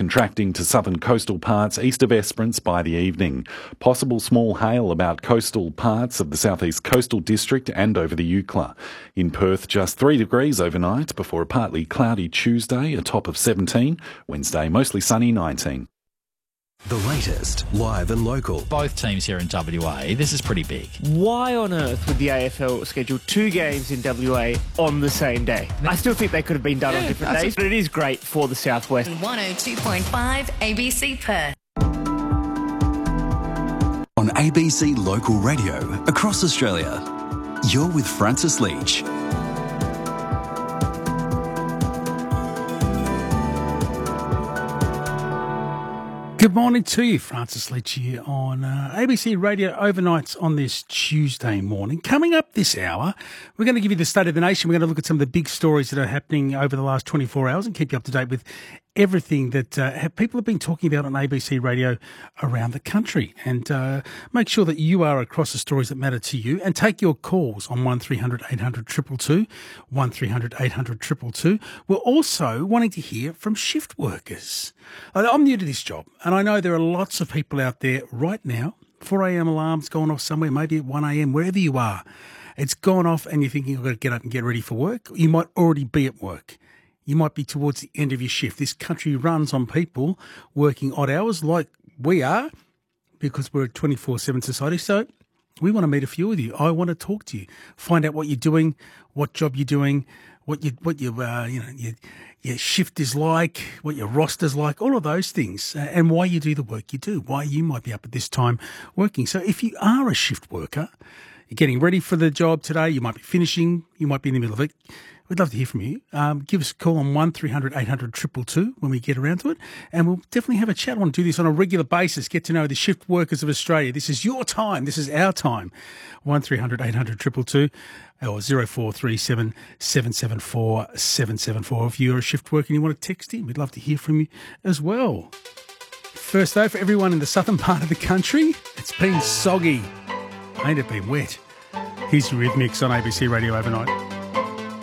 contracting to southern coastal parts east of Esperance by the evening. Possible small hail about coastal parts of the southeast coastal district and over the Eucla. In Perth, just 3 degrees overnight before a partly cloudy Tuesday, a top of 17. Wednesday, mostly sunny, 19. The latest, live and local. Both teams here in WA, this is pretty big. Why on earth would the AFL schedule 2 games in WA on the same day? I still think they could have been done on different days, but it is great for the Southwest. 102.5 ABC Perth. On ABC Local Radio, across Australia, you're with Francis Leach. Good morning to you, Francis Leach here on ABC Radio Overnights on this Tuesday morning. Coming up this hour, we're going to give you the state of the nation. We're going to look at some of the big stories that are happening over the last 24 hours and keep you up to date with everything that people have been talking about on ABC Radio around the country. And make sure that you are across the stories that matter to you and take your calls on 1300 800 222, 1300 800 222. We're also wanting to hear from shift workers. I'm new to this job, and I know there are lots of people out there right now, 4 a.m. alarms going off somewhere, maybe at 1 a.m., wherever you are. It's gone off and you're thinking, I've got to get up and get ready for work. You might already be at work. You might be towards the end of your shift. This country runs on people working odd hours like we are because we're a 24/7 society. So we want to meet a few of you. I want to talk to you, find out what you're doing, what job you're doing, what your shift is like, what your roster's like, all of those things, and why you do the work you do, why you might be up at this time working. So if you are a shift worker, you're getting ready for the job today, you might be finishing, you might be in the middle of it, we'd love to hear from you. Give us a call on 1300 800 222 when we get around to it, and we'll definitely have a chat. I want to do this on a regular basis, get to know the shift workers of Australia. This is your time. This is our time. 1300 800 222 or 0437 774 774. If you're a shift worker and you want to text in, we'd love to hear from you as well. First, though, for everyone in the southern part of the country, it's been soggy. Ain't it been wet? Here's Eurythmics on ABC Radio Overnight.